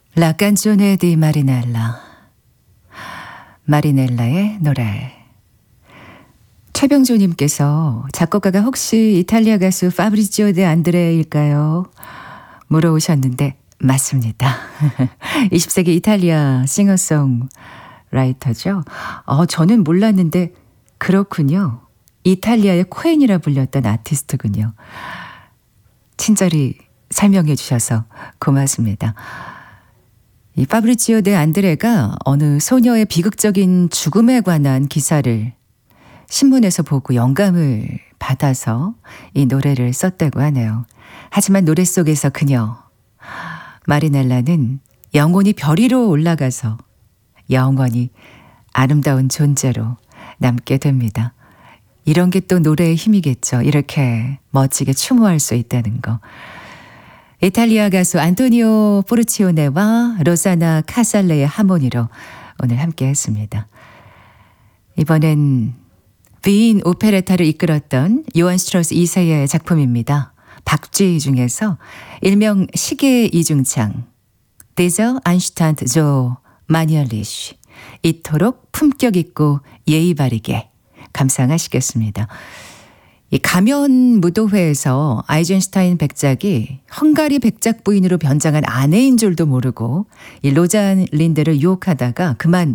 La canzone di Marinella. 마리넬라의 노래. 최병조님께서 작곡가가 혹시 이탈리아 가수 파브리지오 데 안드레일까요? 물어오셨는데 맞습니다. 20세기 이탈리아 싱어송라이터죠. 저는 몰랐는데 그렇군요. 이탈리아의 코엔이라 불렸던 아티스트군요. 친절히 설명해 주셔서 고맙습니다. 이 파브리지오 데 안드레가 어느 소녀의 비극적인 죽음에 관한 기사를 신문에서 보고 영감을 받아서 이 노래를 썼다고 하네요. 하지만 노래 속에서 그녀 마리넬라는 영혼이 별 위로 올라가서 영원히 아름다운 존재로 남게 됩니다. 이런 게 또 노래의 힘이겠죠. 이렇게 멋지게 추모할 수 있다는 거. 이탈리아 가수 안토니오 포르치오네와 로사나 카살레의 하모니로 오늘 함께 했습니다. 이번엔 위인 오페레타를 이끌었던 요한 슈트라우스 2세의 작품입니다. 박쥐 중에서 일명 시계의 이중창 Dieser Anstand so manierlich 이토록 품격 있고 예의 바르게 감상하시겠습니다. 이 가면 무도회에서 아이젠슈타인 백작이 헝가리 백작 부인으로 변장한 아내인 줄도 모르고 이 로잘린드를 유혹하다가 그만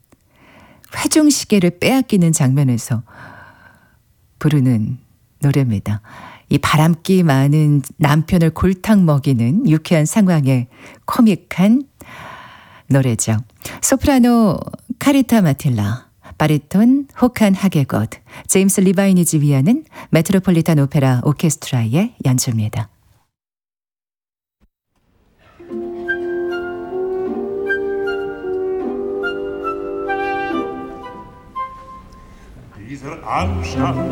회중시계를 빼앗기는 장면에서 부르는 노래입니다. 이 바람기 많은 남편을 골탕 먹이는 유쾌한 상황의 코믹한 노래죠. 소프라노 카리타 마틸라, 바리톤 호칸 하게곧, 제임스 리바인이 지휘하는 메트로폴리탄 오페라 오케스트라의 연주입니다. Dieser Anstand